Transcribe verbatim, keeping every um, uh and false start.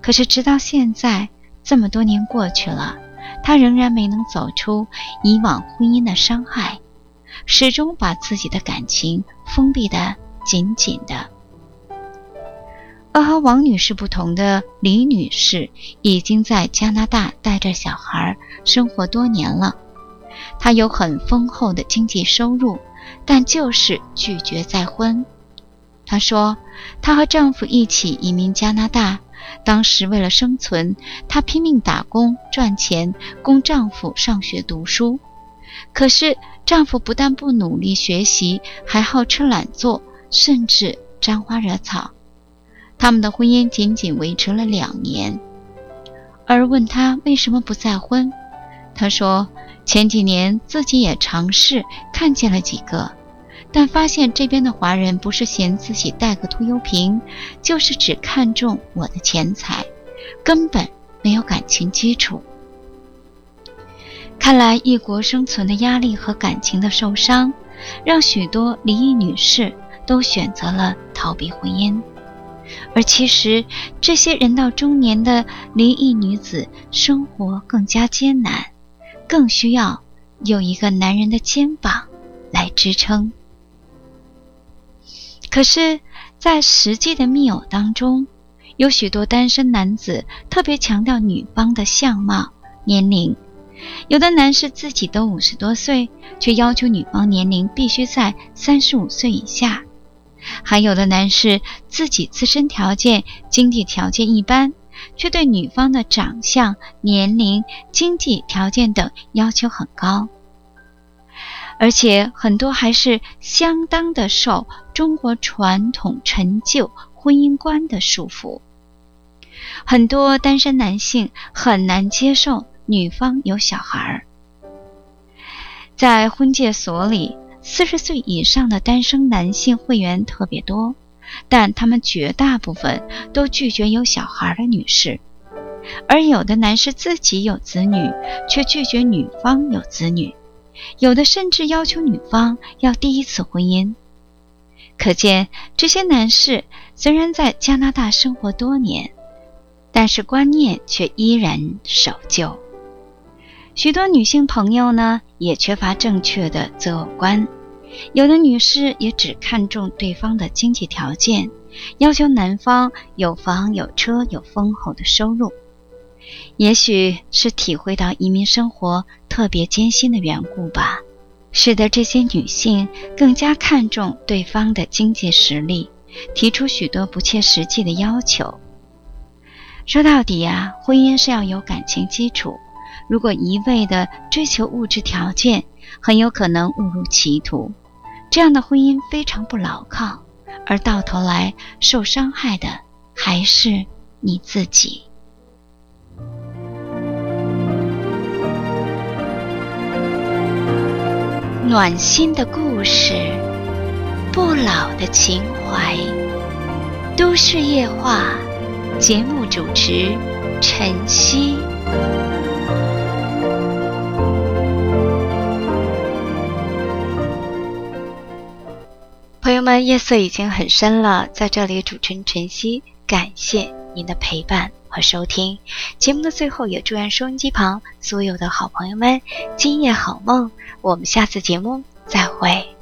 可是直到现在，这么多年过去了，他仍然没能走出以往婚姻的伤害，始终把自己的感情封闭得紧紧的。而和王女士不同的李女士已经在加拿大带着小孩生活多年了，她有很丰厚的经济收入，但就是拒绝再婚。她说，她和丈夫一起移民加拿大，当时为了生存，她拼命打工赚钱，供丈夫上学读书。可是丈夫不但不努力学习，还好吃懒做，甚至沾花惹草。他们的婚姻仅仅维持了两年。而问她为什么不再婚，她说，前几年自己也尝试看见了几个，但发现这边的华人不是嫌自己带个拖油瓶，就是只看重我的钱财，根本没有感情基础。看来异国生存的压力和感情的受伤，让许多离异女士都选择了逃避婚姻。而其实这些人到中年的离异女子生活更加艰难，更需要有一个男人的肩膀来支撑。可是在实际的密偶当中，有许多单身男子特别强调女方的相貌、年龄。有的男士自己都五十多岁，却要求女方年龄必须在三十五岁以下。还有的男士自己自身条件、经济条件一般，却对女方的长相、年龄、经济条件等要求很高。而且很多还是相当的受中国传统陈旧婚姻观的束缚。很多单身男性很难接受女方有小孩。在婚介所里，四十岁以上的单身男性会员特别多，但他们绝大部分都拒绝有小孩的女士。而有的男士自己有子女，却拒绝女方有子女，有的甚至要求女方要第一次婚姻。可见这些男士虽然在加拿大生活多年，但是观念却依然守旧。许多女性朋友呢，也缺乏正确的择偶观，有的女士也只看重对方的经济条件，要求男方有房有车有丰厚的收入。也许是体会到移民生活特别艰辛的缘故吧，使得这些女性更加看重对方的经济实力，提出许多不切实际的要求。说到底啊，婚姻是要有感情基础，如果一味的追求物质条件，很有可能误入歧途。这样的婚姻非常不牢靠，而到头来受伤害的还是你自己。暖心的故事，不老的情怀，都市夜话，节目主持晨曦。朋友们，夜色已经很深了，在这里主持人晨曦感谢您的陪伴和收听。节目的最后也祝愿收音机旁所有的好朋友们今夜好梦，我们下次节目再会。